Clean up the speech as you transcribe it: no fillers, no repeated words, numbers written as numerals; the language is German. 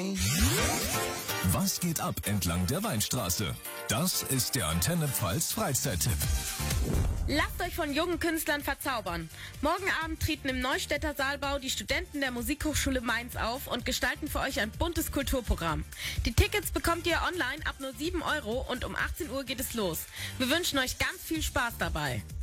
Was geht ab entlang der Weinstraße? Das ist der Antenne Pfalz Freizeittipp. Lasst euch von jungen Künstlern verzaubern. Morgen Abend treten im Neustädter Saalbau die Studenten der Musikhochschule Mainz auf und gestalten für euch ein buntes Kulturprogramm. Die Tickets bekommt ihr online ab nur 7 € und um 18 Uhr geht es los. Wir wünschen euch ganz viel Spaß dabei.